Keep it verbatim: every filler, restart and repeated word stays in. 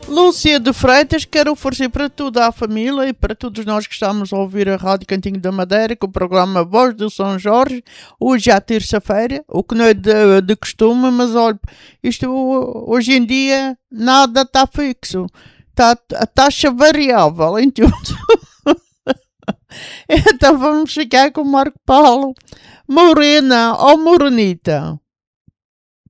Lúcia de Freitas, quero oferecer para toda a família e para todos nós que estamos a ouvir a Rádio Cantinho da Madeira, com o programa Voz do São Jorge, hoje é terça-feira, o que não é de, de costume, mas olha, isto hoje em dia nada está fixo, está a taxa variável em tudo. Então vamos ficar com o Marco Paulo. Morena ou Morenita?